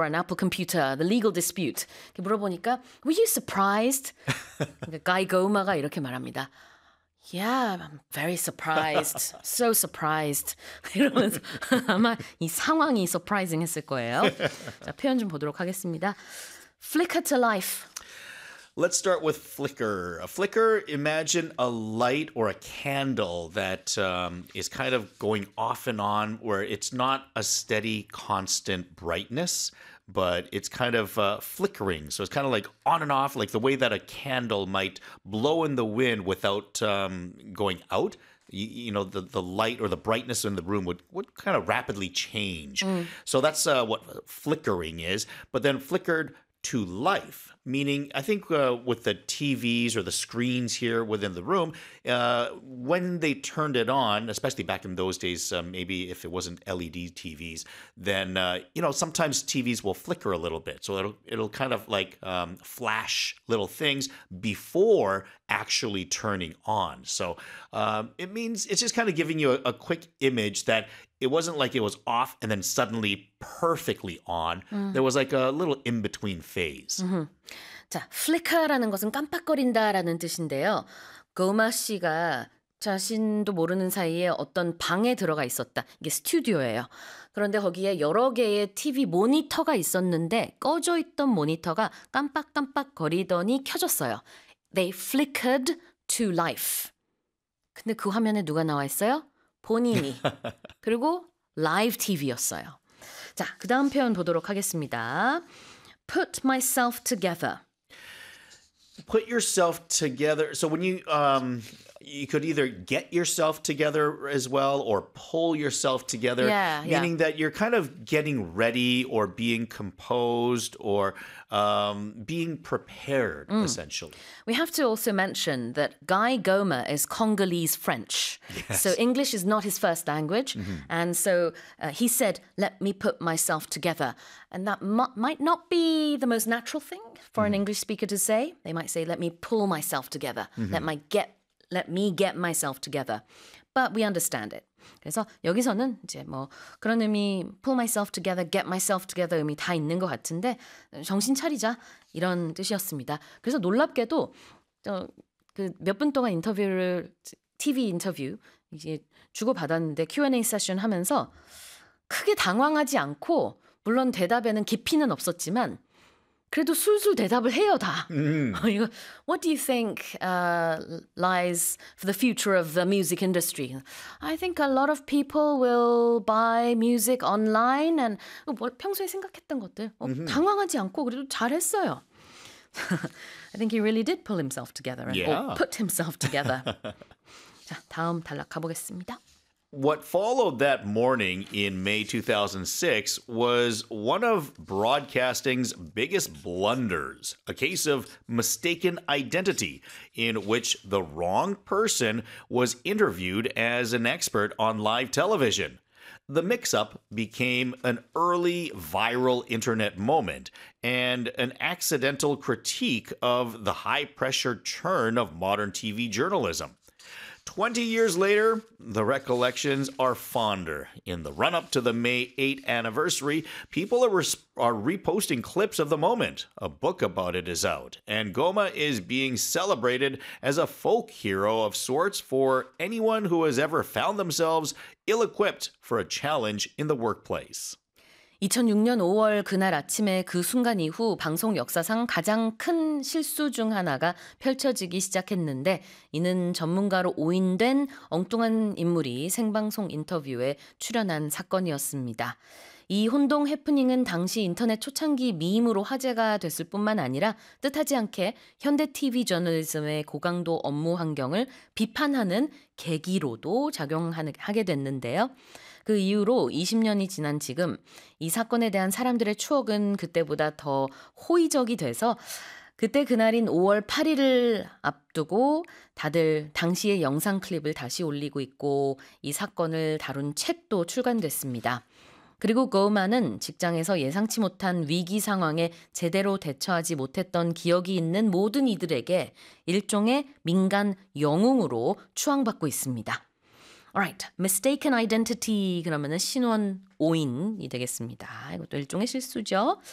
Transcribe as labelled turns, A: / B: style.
A: or an Apple computer, the legal dispute. 이렇게 물어보니까 were you surprised? 그러니까 Guy Goma가 이렇게 말합니다. Yeah, I'm very surprised. So surprised. 이러면서 아마 이 상황이 surprising 했을 거예요. 자, 표현 좀 보도록 하겠습니다. Flicker to life.
B: Let's start with flicker. A flicker, imagine a light or a candle that is kind of going off and on, where it's not a steady, constant brightness, but it's kind of flickering. So it's kind of like on and off, like the way that a candle might blow in the wind without going out. You know, the light or the brightness in the room would kind of rapidly change. So that's what flickering is. But then flickered to life, meaning I think with the TVs or the screens here within the room, when they turned it on, especially back in those days, maybe if it wasn't LED TVs, then sometimes TVs will flicker a little bit, so it'll kind of like flash little things before actually turning on. So it means it's just kind of giving you a quick image that it wasn't like it was off and then suddenly perfectly on. There was like a little in-between phase.
A: 자, flicker라는 것은 깜빡거린다라는 뜻인데요. 고마 씨가 자신도 모르는 사이에 어떤 방에 들어가 있었다. 이게 스튜디오예요. 그런데 거기에 여러 개의 TV 모니터가 있었는데 꺼져 있던 모니터가 깜빡깜빡 거리더니 켜졌어요. They flickered to life. 근데 그 화면에 누가 나와 있어요? 본인이. 그리고 라이브 TV였어요. 자, 그 다음 표현 보도록 하겠습니다. Put myself together.
B: Put yourself together. So when you could either get yourself together as well or pull yourself together, meaning that you're kind of getting ready or being composed or being prepared, essentially.
A: We have to also mention that Guy Goma is Congolese French.
B: Yes.
A: So English is not his first language. And so he said, let me put myself together. And that might not be the most natural thing for an English speaker to say. They might say, let me pull myself together. Let me get myself together. But we understand it. 그래서 여기서는 이제 뭐 그런 의미 pull myself together, get myself together 의미 다 있는 것 같은데 정신 차리자 이런 뜻이었습니다. 그래서 놀랍게도 그 몇 분 동안 TV 인터뷰 이제 주고받았는데 Q&A 세션 하면서 크게 당황하지 않고 물론 대답에는 깊이는 없었지만 그래도 술술 대답을 해요, 다. 이거, what do you think lies for the future of the music industry? I think a lot of people will buy music online and 평소에 생각했던 것들 당황하지 않고 그래도 잘했어요. I think he really did pull himself together or put himself together. 자, 다음 단락 가보겠습니다.
B: What followed that morning in May 2006 was one of broadcasting's biggest blunders, a case of mistaken identity, in which the wrong person was interviewed as an expert on live television. The mix-up became an early viral internet moment and an accidental critique of the high-pressure churn of modern TV journalism. 20 years later, the recollections are fonder. In the run-up to the May 8th anniversary, people are reposting clips of the moment. A book about it is out, and Goma is being celebrated as a folk hero of sorts for anyone who has ever found themselves ill-equipped for a challenge in the workplace.
A: 2006년 5월 그날 아침에 그 순간 이후 방송 역사상 가장 큰 실수 중 하나가 펼쳐지기 시작했는데 이는 전문가로 오인된 엉뚱한 인물이 생방송 인터뷰에 출연한 사건이었습니다. 이 혼동 해프닝은 당시 인터넷 초창기 밈으로 화제가 됐을 뿐만 아니라 뜻하지 않게 현대 TV 저널리즘의 고강도 업무 환경을 비판하는 계기로도 작용하게 됐는데요. 그 이후로 20년이 지난 지금 이 사건에 대한 사람들의 추억은 그때보다 더 호의적이 돼서 그때 그날인 5월 8일을 앞두고 다들 당시의 영상 클립을 다시 올리고 있고 이 사건을 다룬 책도 출간됐습니다. 그리고 고마는 직장에서 예상치 못한 위기 상황에 제대로 대처하지 못했던 기억이 있는 모든 이들에게 일종의 민간 영웅으로 추앙받고 있습니다. Alright, mistaken identity 그러면은 신원 오인이 되겠습니다. 이것도 일종의 실수죠.